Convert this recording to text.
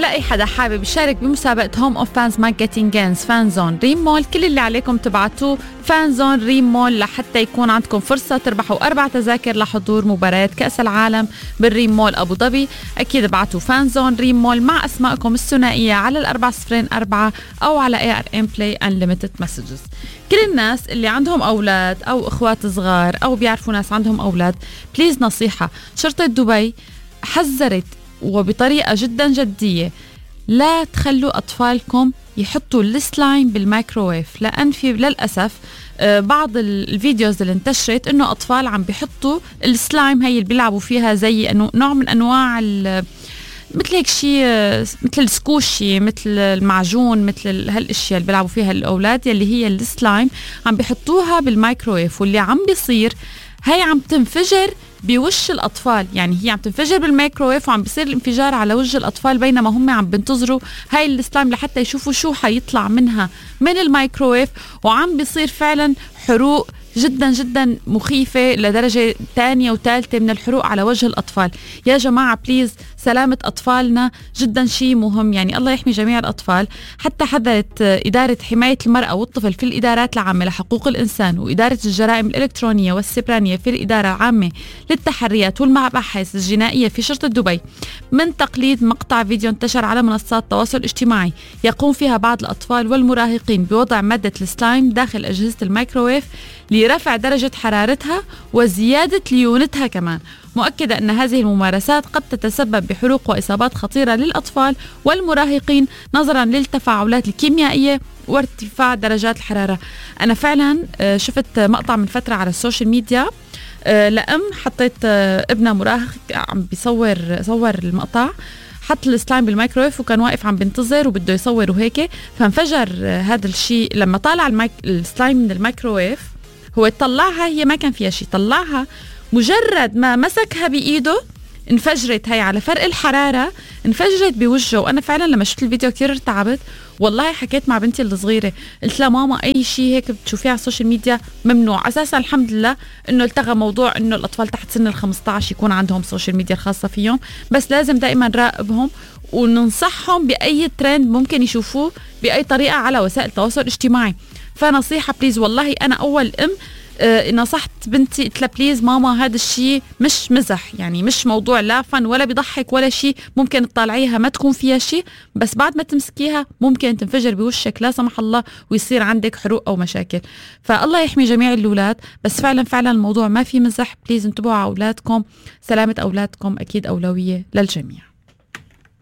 ولأي حدا حابب يشارك بمسابقة هوم اوف فانز ماركتينج جيمز فان زون ريم مول، كل اللي عليكم تبعتوه فان زون ريم مول لحتى يكون عندكم فرصة تربحوا 4 تذاكر لحضور مباراة كأس العالم بالريم مول أبو ظبي. أكيد ابعتوا فان زون ريم مول مع أسمائكم الثنائية على 404 أو على ARM Play Unlimited Messages. كل الناس اللي عندهم أولاد أو إخوات صغار أو بيعرفوا ناس عندهم أولاد، بليز نصيحة، شرطة دبي حذرت وبطريقة جدا جدية لا تخلوا أطفالكم يحطوا السلايم بالمايكروويف، لأن في للأسف بعض الفيديوز اللي انتشرت إنه أطفال عم بيحطوا السلايم هي اللي بيلعبوا فيها زي إنه نوع من أنواع مثل هيك شيء، مثل السكوشي، مثل المعجون، مثل هالاشياء اللي بيلعبوا فيها الاولاد يلي هي السلايم، عم بيحطوها بالمايكروويف، واللي عم بيصير هي عم تنفجر بوش الأطفال. يعني هي عم تنفجر بالميكروويف وعم بيصير الانفجار على وجه الأطفال، بينما هم عم بينتظروا هاي السلايم لحتى يشوفوا شو حيطلع منها من الميكروويف، وعم بيصير فعلا حروق جدا جدا مخيفة لدرجة تانية وثالثة من الحروق على وجه الأطفال. يا جماعة بليز، سلامة أطفالنا جدا شيء مهم، يعني الله يحمي جميع الأطفال. حتى حذرت إدارة حماية المرأة والطفل في الإدارات العامة لحقوق الإنسان وإدارة الجرائم الإلكترونية والسبرانية في الإدارة العامة للتحريات والمباحث الجنائية في شرطة دبي من تقليد مقطع فيديو انتشر على منصات التواصل الاجتماعي يقوم فيها بعض الأطفال والمراهقين بوضع مادة السلايم داخل أجهزة الميكروويف لرفع درجة حرارتها وزيادة ليونتها كمان، مؤكدة أن هذه الممارسات قد تتسبب بحروق وإصابات خطيرة للأطفال والمراهقين نظرا للتفاعلات الكيميائية وارتفاع درجات الحرارة. أنا فعلا شفت مقطع من فترة على السوشيال ميديا لأم حطيت ابنها مراهق عم صور المقطع، حط السلايم بالمايكرويف وكان واقف عم بينتظر وبده يصور وهيك، فانفجر هذا الشيء لما طالع السلايم من الميكرويف. هو طلعها، هي ما كان فيها شيء، طلعها مجرد ما مسكها بإيده انفجرت. هاي على فرق الحرارة انفجرت بوجهه. وأنا فعلا لما شفت الفيديو كتير ارتعبت، والله حكيت مع بنتي الصغيرة قلت لها ماما أي شيء هيك بتشوفيه على السوشيال ميديا ممنوع. أساسا الحمد لله إنه التغى موضوع إنه الأطفال تحت سن 15 يكون عندهم سوشيال ميديا الخاصة فيهم، بس لازم دائما نراقبهم وننصحهم بأي ترند ممكن يشوفوه بأي طريقة على وسائل التواصل الاجتماعي. فنصيحة بليز، والله أنا أول نصحت بنتي قلت لها بليز ماما هذا الشيء مش مزح، يعني مش موضوع لا فن ولا بيضحك ولا شيء، ممكن تطالعيها ما تكون فيها شيء، بس بعد ما تمسكيها ممكن تنفجر بوشك لا سمح الله ويصير عندك حروق أو مشاكل. فالله يحمي جميع الأولاد، بس فعلا الموضوع ما في مزح. بليز انتبهوا على أولادكم، سلامة أولادكم أكيد أولوية للجميع.